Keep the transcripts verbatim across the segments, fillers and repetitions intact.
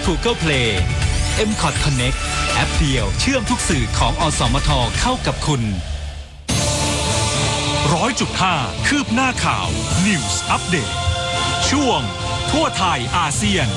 Google Play เอ็ม คอท Connect แอปเดียวเชื่อมทุกสื่อของอสมทเข้ากับคุณร้อยจุดห้าคืบหน้าข่าว News Update ช่วงทั่วไทยอาเซียน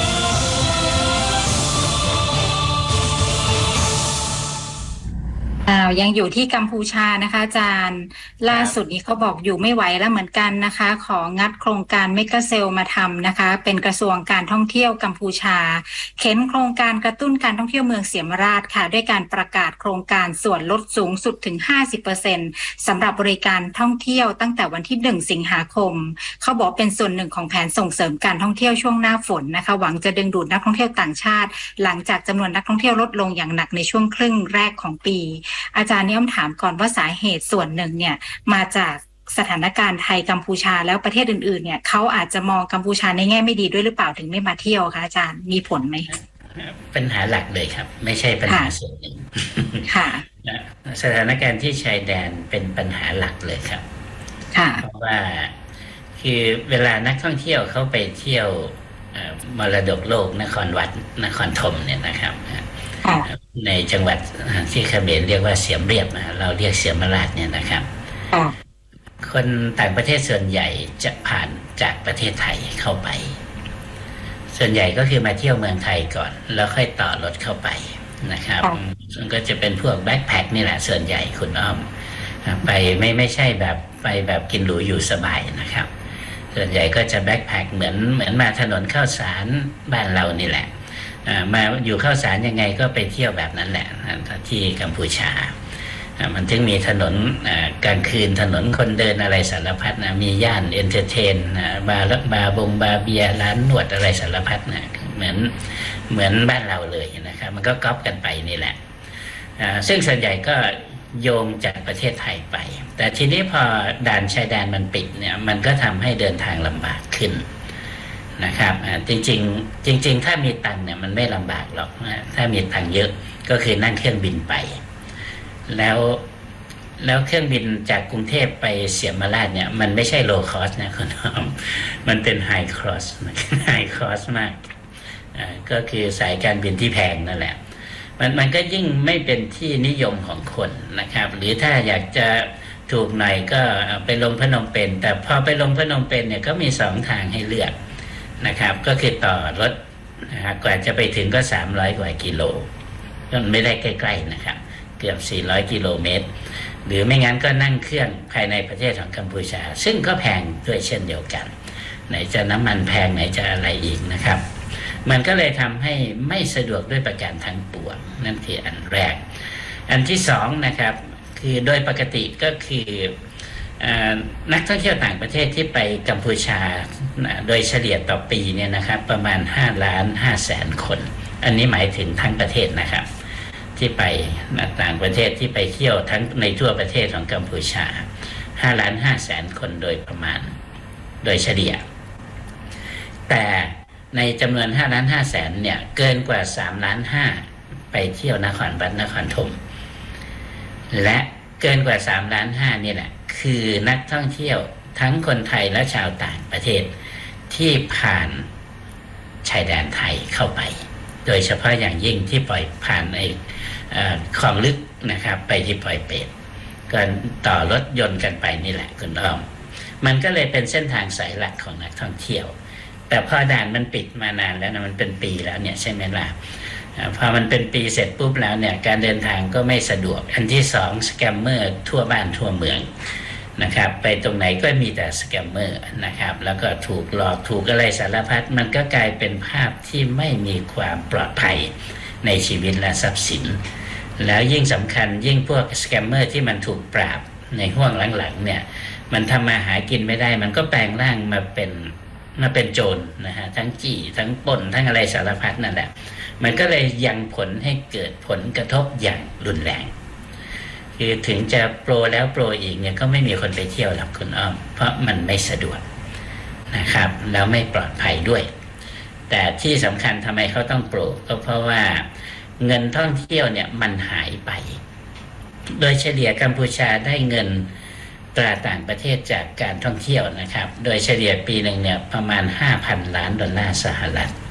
ยังอยู่ที่กัมพูชานะคะอาจารย์ล่าสุดนี้เขาบอกอยู่ไม่ไหวแล้วเหมือนกันนะคะของงัดโครงการเมกะเซลมาทำนะคะเป็นกระทรวงการท่องเที่ยวกัมพูชาเข็นโครงการกระตุ้นการท่องเที่ยวเมืองเสียมราชค่ะด้วยการประกาศโครงการส่วนลดสูงสุดถึง ห้าสิบเปอร์เซ็นต์ สำหรับบริการท่องเที่ยวตั้งแต่วันที่หนึ่งสิงหาคมเขาบอกเป็นส่วนหนึ่งของแผนส่งเสริมการท่องเที่ยวช่วงหน้าฝนนะคะหวังจะดึงดูดนักท่องเที่ยวต่างชาติหลังจากจำนวนนักท่องเที่ยวลดลงอย่างหนักในช่วงครึ่งแรกของปีอาจารย์เนี่ยถามก่อนว่าสาเหตุส่วนหนึ่งเนี่ยมาจากสถานการณ์ไทยกัมพูชาแล้วประเทศอื่นๆเนี่ยเขาอาจจะมองกัมพูชาในแง่ไม่ดีด้วยหรือเปล่าถึงไม่มาเที่ยวคะอาจารย์มีผลไหมปัญหาหลักเลยครับไม่ใช่ปัญหาส่วนหนึ่งค่ะสถานการณ์ที่ชายแดนเป็นปัญหาหลักเลยครับเพราะว่าคือเวลานักท่องเที่ยวเขาไปเที่ยวมรดกโลกนครวัดนครธมเนี่ยนะครับในจังหวัดที่เขมรเรียกว่าเสียมเรียบนะเราเรียกเสียมราชเนี่ยนะครับคนต่างประเทศส่วนใหญ่จะผ่านจากประเทศไทยเข้าไปส่วนใหญ่ก็คือมาเที่ยวเมืองไทยก่อนแล้วค่อยต่อรถเข้าไปนะครับมันก็จะเป็นพวกแบ็คแพ็คนี่แหละส่วนใหญ่คุณอ้อมไปไม่ไม่ใช่แบบไปแบบกินหรูอยู่สบายนะครับส่วนใหญ่ก็จะแบ็คแพ็คเหมือนเหมือนมาถนนข้าวสารบ้านเรานี่แหละมาอยู่ข้าวสารยังไงก็ไปเที่ยวแบบนั้นแหละที่กัมพูชามันถึงมีถนนกลางคืนถนนคนเดินอะไรสารพัดนะมีย่านเอนเตอร์เทนบาร์บาร์บงบาร์เบียร้านนวดอะไรสารพัดนะเหมือนเหมือนบ้านเราเลยนะครับมันก็ก๊อปกันไปนี่แหละซึ่งส่วนใหญ่ก็โยงจากประเทศไทยไปแต่ทีนี้พอด่านชายแดนมันปิดเนี่ยมันก็ทำให้เดินทางลำบากขึ้นนะครับจริงๆจริงๆถ้ามีตังค์เนี่ยมันไม่ลำบากหรอกนะถ้ามีตังค์เยอะก็คือนั่งเครื่องบินไปแล้วแล้วเครื่องบินจากกรุงเทพไปเสียมราชเนี่ยมันไม่ใช่โลคอสนะคุณน้องมันเป็นไฮคอสไฮคอสมากอ่าก็คือสายการบินที่แพงนั่นแหละมันมันก็ยิ่งไม่เป็นที่นิยมของคนนะครับหรือถ้าอยากจะถูกหน่อยก็ไปลงพนมเปญแต่พอไปลงพนมเปญเนี่ยก็มีสองทางให้เลือกนะครับก็คือต่อรถนะกว่าจะไปถึงก็สามร้อยกว่ากิโลก็ไม่ได้ใกล้ๆนะครับเกือบสี่ร้อยกิโลเมตรหรือไม่งั้นก็นั่งเครื่องภายในประเทศของกัมพูชาซึ่งก็แพงด้วยเช่นเดียวกันไหนจะน้ำมันแพงไหนจะอะไรอีกนะครับมันก็เลยทำให้ไม่สะดวกด้วยประการทั้งปวงนั่นคืออันแรกอันที่สองนะครับคือโดยปกติก็คือนักท่องเที่ยวต่างประเทศที่ไปกัมพูชาโดยเฉลี่ยต่อปีเนี่ยนะครับประมาณห้าล้านห้าแสนคนอันนี้หมายถึงทั้งประเทศนะครับที่ไปต่างประเทศที่ไปเที่ยวทั้งในทั่วประเทศของกัมพูชาห้าล้านห้าแสนคนโดยประมาณโดยเฉลี่ยแต่ในจำนวนห้าล้านห้าแสนเนี่ยเกินกว่าสามล้านห้าไปเที่ยวนครวัดนครธมและเกินกว่าสามล้านห้านี่แหละคือนักท่องเที่ยวทั้งคนไทยและชาวต่างประเทศที่ผ่านชายแดนไทยเข้าไปโดยเฉพาะอย่างยิ่งที่ปล่อยผ่านในคลองลึกนะครับไปที่ปล่อยเป็ดก็ต่อรถยนต์กันไปนี่แหละคุณอ้อมมันก็เลยเป็นเส้นทางสายหลักของนักท่องเที่ยวแต่พอด่านมันปิดมานานแล้วนะมันเป็นปีแล้วเนี่ยใช่ไหมล่ะพอมันเป็นปีเสร็จปุ๊บแล้วเนี่ยการเดินทางก็ไม่สะดวกอันที่สองสแกมเมอร์ทั่วบ้านทั่วเมืองนะครับไปตรงไหนก็มีแต่สแกมเมอร์นะครับแล้วก็ถูกหลอกถูกอะไรสารพัดมันก็กลายเป็นภาพที่ไม่มีความปลอดภัยในชีวิตและทรัพย์สินแล้วยิ่งสำคัญยิ่งพวกสแกมเมอร์ที่มันถูกปราบในห้วงหลังๆเนี่ยมันทำมาหากินไม่ได้มันก็แปลงร่างมาเป็นมาเป็นโจรนะฮะทั้งจี้ทั้งปล้นทั้งอะไรสารพัดนั่นแหละมันก็เลยยังผลให้เกิดผลกระทบอย่างรุนแรงคือถึงจะโปรแล้วโปรอีกเนี่ยก็ไม่มีคนไปเที่ยวหรอกคุณอ้อมเพราะมันไม่สะดวกนะครับแล้วไม่ปลอดภัยด้วยแต่ที่สำคัญทำไมเขาต้องโปรก็เพราะว่าเงินท่องเที่ยวเนี่ยมันหายไปโดยเฉลี่ยกัมพูชาได้เงินตราต่างประเทศจากการท่องเที่ยวนะครับโดยเฉลี่ยปีหนึ่งเนี่ยประมาณ ห้าพัน ล้านดอลลาร์สหรัฐ